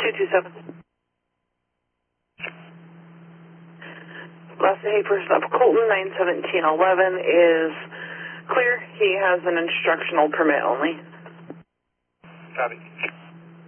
227. Last day person up Colton, 91711 is clear. He has an instructional permit only. Copy.